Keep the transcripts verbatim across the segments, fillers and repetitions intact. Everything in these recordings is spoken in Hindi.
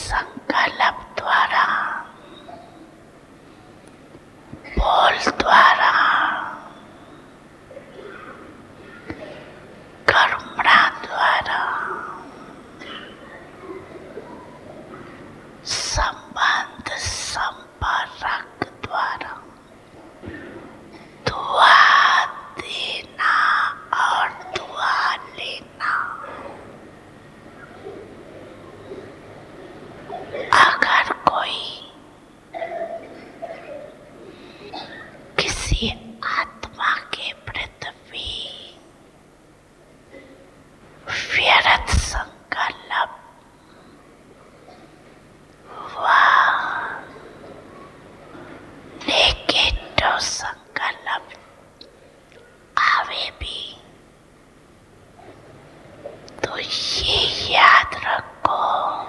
संकल्प द्वारा, बोल द्वारा, कर्मणा द्वारा, संबंध संपर्क द्वारा दुआ देना और दुआ लेना। अगर कोई किसी आत्मा के प्रति व्यर्थ संकल्प व नेगेटिव संकल्प आवे भी तो ये याद रखो,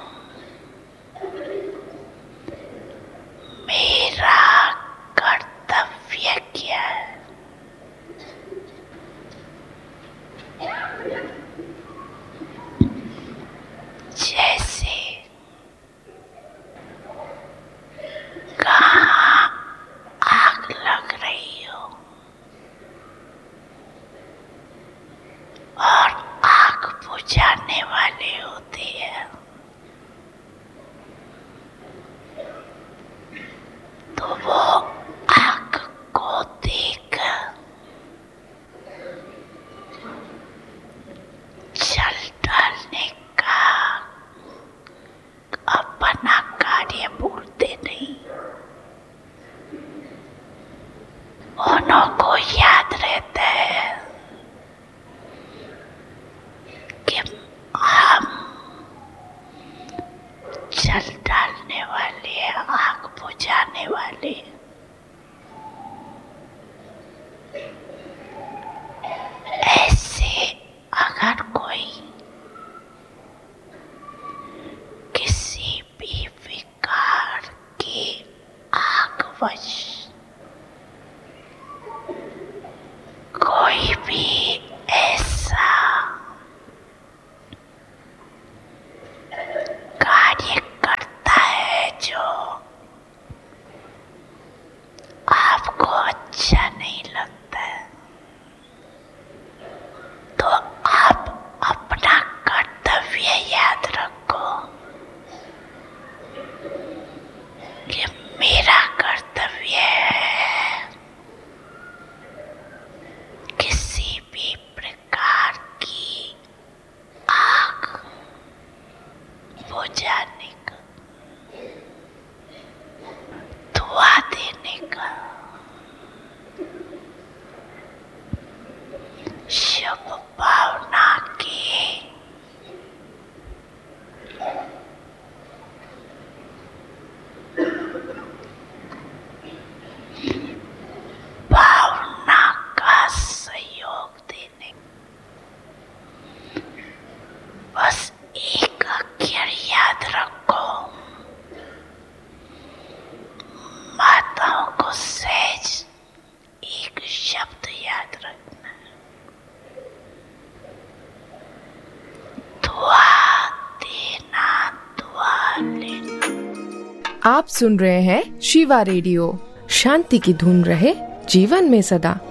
मेरा कर्तव्य क्या है। जैसे कहाँ आग लग रही हो और आग बुझाने वाले होते हैं, तो वो आग को देख जल डालने का अपना कार्य भूलते नहीं। उनको याद रहता है कि हम जल डालने वाले, आग बुझाने वाले। ऐसे अगर कोई किसी भी विकार के आगवश कोई भी ऐसा कार्य करता है जो आपको अच्छा नहीं लगता है, तो आप अपना कर्तव्य याद रखो कि मेरा कर्तव्य है किसी भी प्रकार की आग बुझाने का, दुआ देने का, शुभ भावना के भावना का सहयोग देने। बस एक अक्षर याद रखो, माताओं को सहज एक शब्द याद रखना, दुआ देना, दुआ लेना। आप सुन रहे हैं शिवा रेडियो। शांति की धुन रहे जीवन में सदा।